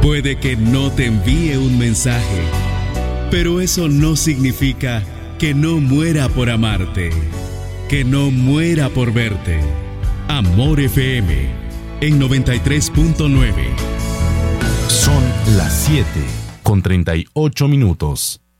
Puede que no te envíe un mensaje, pero eso no significa que no muera por amarte, que no muera por verte. Amor FM en 93.9. Son las 7:38.